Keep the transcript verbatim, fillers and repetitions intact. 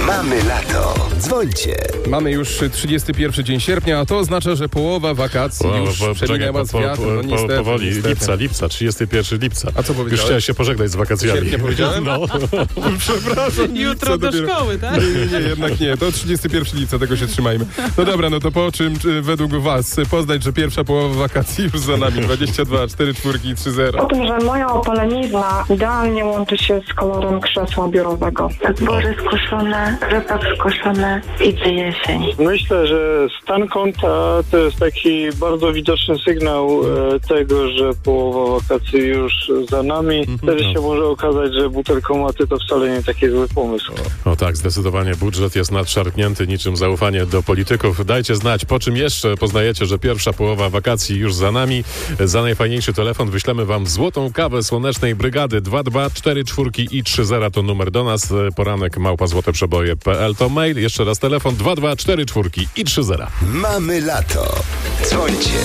Mamy lato. Dzwońcie. Mamy już trzydziesty pierwszy dzień sierpnia, a to oznacza, że połowa wakacji O, już po- przeminęła z po- wiatrem. No po- niestety, powoli, niestety. lipca, lipca, trzydziestego pierwszego lipca. A co powiedziałeś? Już chciałem się pożegnać z wakacjami. Sierpnia powiedziałem? No. Przepraszam. Jutro lipca do dopiero. szkoły, tak? Nie, nie, nie, jednak nie. To trzydziestego pierwszego lipca, tego się trzymajmy. No dobra, no to po czym czy, według was poznać, że pierwsza połowa wakacji już za nami? dwadzieścia dwa, cztery czwórki i trzy zero. O tym, że moja opalenizna idealnie łączy się z kolorem krzesła biurowego. Zboże skuszone, rzepak skuszony, idzie jesień. Myślę, że stan konta to jest taki bardzo widoczny sygnał e, tego, że połowa wakacji już za nami. Wtedy się może okazać, że butelkomaty to wcale nie taki zły pomysł. O tak, zdecydowanie budżet jest nadszarpnięty niczym zaufanie do polityków. Dajcie znać, po czym jeszcze poznajecie, że pierwsza połowa wakacji już za nami. Za najfajniejszy telefon wyślemy wam złotą kawę Słonecznej Brygady. Dwa dwa cztery czwórki i trzy zero to numer do nas. Poranek małpa złoteprzeboje kropka p l to mail. Jeszcze raz telefon dwa dwa cztery czwórki i trzy zero. Mamy lato. Dzwońcie.